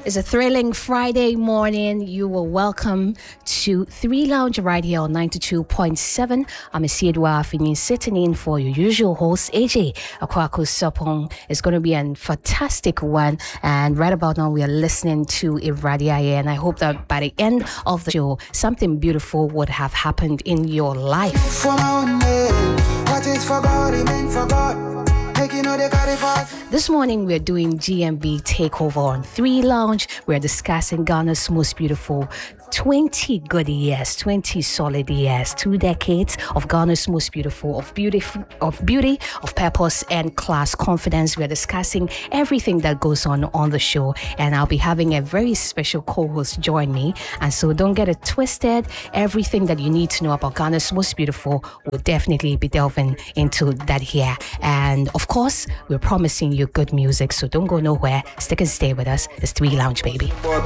It's a thrilling Friday morning. You are welcome to 3 Lounge right here on 92.7. I'm Isiedwa Afini sitting in for your usual host, AJ Akwaku Sopong. It's going to be a fantastic one. And right about now, we are listening to Iradiaye. And I hope that by the end of the show, something beautiful would have happened in your life. For my own name, what is for God, remain for God. This morning we're doing GMB Takeover on 3 Lounge. We're discussing Ghana's most beautiful 20 good years, 20 solid years, 2 decades of Ghana's most beautiful, of beauty, of purpose and class confidence. We're discussing everything that goes on the show, and I'll be having a very special co-host join me. And so don't get it twisted. Everything that you need to know about Ghana's most beautiful will definitely be delving into that here. And of course, we're promising you good music, so don't go nowhere. Stick and stay with us. It's 3 Lounge, baby.